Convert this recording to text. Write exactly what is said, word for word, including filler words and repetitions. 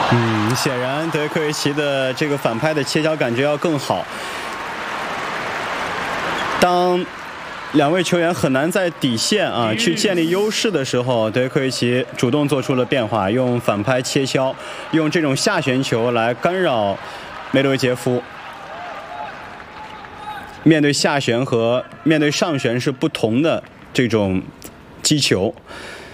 嗯，显然德约科维奇的这个反拍的切角感觉要更好。当两位球员很难在底线啊去建立优势的时候，德约科维奇主动做出了变化，用反拍切削，用这种下旋球来干扰梅多维杰夫。面对下旋和面对上旋是不同的这种击球。